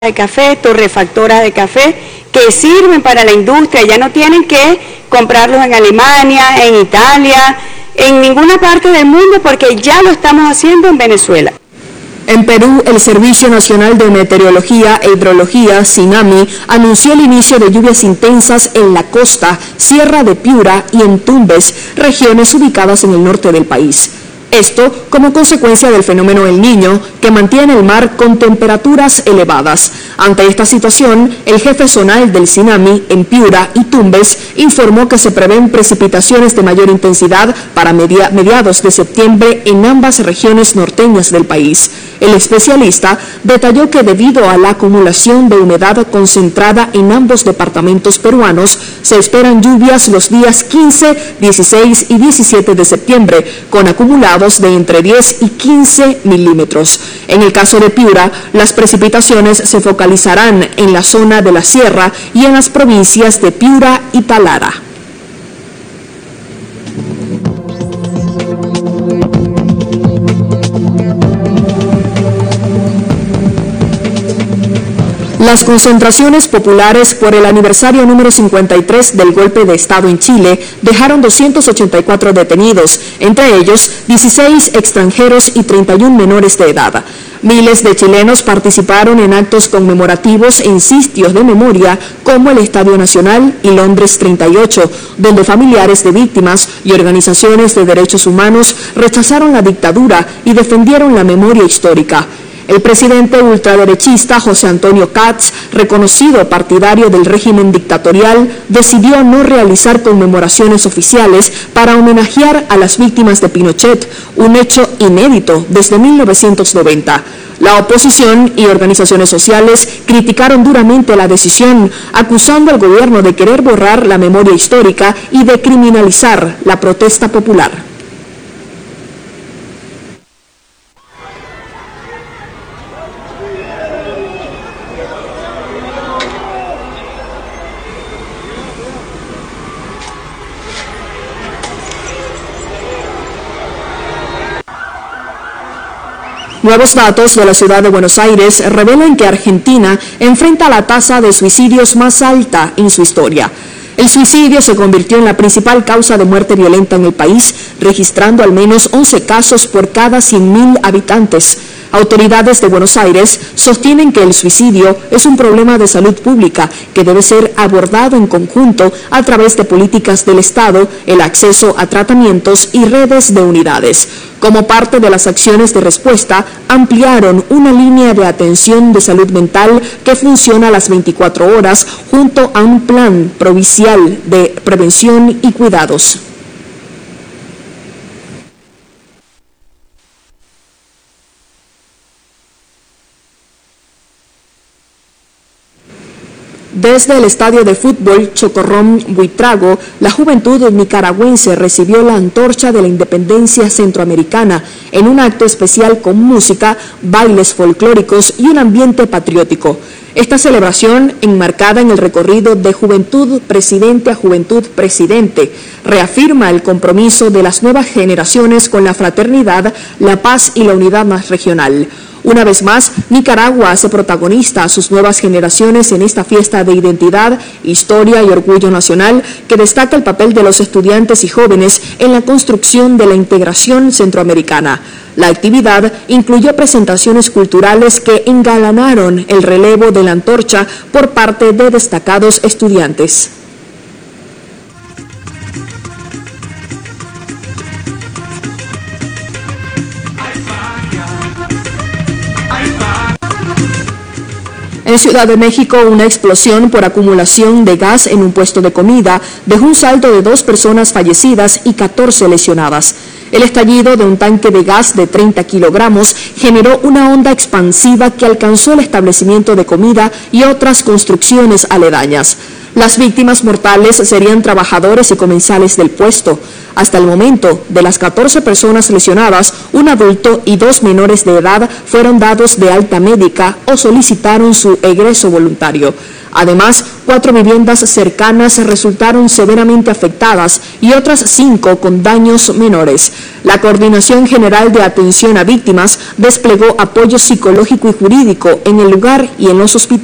de café, torrefactoras de café, que sirven para la industria, ya no tienen que comprarlos en Alemania, en Italia, en ninguna parte del mundo, porque ya lo estamos haciendo en Venezuela. En Perú, el Servicio Nacional de Meteorología e Hidrología, SINAMI, anunció el inicio de lluvias intensas en la costa, Sierra de Piura y en Tumbes, regiones ubicadas en el norte del país. Esto como consecuencia del fenómeno El Niño, que mantiene el mar con temperaturas elevadas. Ante esta situación, el jefe zonal del SINAMI en Piura y Tumbes informó que se prevén precipitaciones de mayor intensidad para mediados de septiembre en ambas regiones norteñas del país. El especialista detalló que debido a la acumulación de humedad concentrada en ambos departamentos peruanos, se esperan lluvias los días 15, 16 y 17 de septiembre, con acumulados de entre 10 y 15 milímetros. En el caso de Piura, las precipitaciones se focalizarán en la zona de la sierra y en las provincias de Piura y Talara. Las concentraciones populares por el aniversario número 53 del golpe de Estado en Chile dejaron 284 detenidos, entre ellos 16 extranjeros y 31 menores de edad. Miles de chilenos participaron en actos conmemorativos en sitios de memoria como el Estadio Nacional y Londres 38, donde familiares de víctimas y organizaciones de derechos humanos rechazaron la dictadura y defendieron la memoria histórica. El presidente ultraderechista José Antonio Kats, reconocido partidario del régimen dictatorial, decidió no realizar conmemoraciones oficiales para homenajear a las víctimas de Pinochet, un hecho inédito desde 1990. La oposición y organizaciones sociales criticaron duramente la decisión, acusando al gobierno de querer borrar la memoria histórica y de criminalizar la protesta popular. Nuevos datos de la ciudad de Buenos Aires revelan que Argentina enfrenta la tasa de suicidios más alta en su historia. El suicidio se convirtió en la principal causa de muerte violenta en el país, registrando al menos 11 casos por cada 100.000 habitantes. Autoridades de Buenos Aires sostienen que el suicidio es un problema de salud pública que debe ser abordado en conjunto a través de políticas del Estado, el acceso a tratamientos y redes de unidades. Como parte de las acciones de respuesta, ampliaron una línea de atención de salud mental que funciona a las 24 horas junto a un plan provincial de prevención y cuidados. Desde el estadio de fútbol Chocorrón Buitrago, la juventud nicaragüense recibió la antorcha de la independencia centroamericana en un acto especial con música, bailes folclóricos y un ambiente patriótico. Esta celebración, enmarcada en el recorrido de Juventud Presidente a Juventud Presidente, reafirma el compromiso de las nuevas generaciones con la fraternidad, la paz y la unidad más regional. Una vez más, Nicaragua hace protagonista a sus nuevas generaciones en esta fiesta de identidad, historia y orgullo nacional que destaca el papel de los estudiantes y jóvenes en la construcción de la integración centroamericana. La actividad incluyó presentaciones culturales que engalanaron el relevo de la antorcha por parte de destacados estudiantes. En Ciudad de México, una explosión por acumulación de gas en un puesto de comida dejó un saldo de 2 personas fallecidas y 14 lesionadas. El estallido de un tanque de gas de 30 kilogramos generó una onda expansiva que alcanzó el establecimiento de comida y otras construcciones aledañas. Las víctimas mortales serían trabajadores y comensales del puesto. Hasta el momento, de las 14 personas lesionadas, un adulto y 2 menores de edad fueron dados de alta médica o solicitaron su egreso voluntario. Además, 4 viviendas cercanas resultaron severamente afectadas y otras 5 con daños menores. La Coordinación General de Atención a Víctimas desplegó apoyo psicológico y jurídico en el lugar y en los hospitales.